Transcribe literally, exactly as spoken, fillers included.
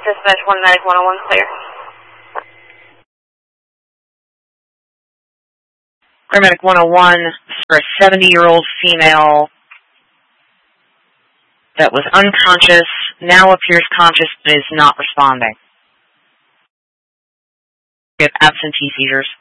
Dispatch one nine one oh one, clear. Paramedic one oh one, for a seventy-year-old female that was unconscious, now appears conscious, but is not responding. We have absentee seizures.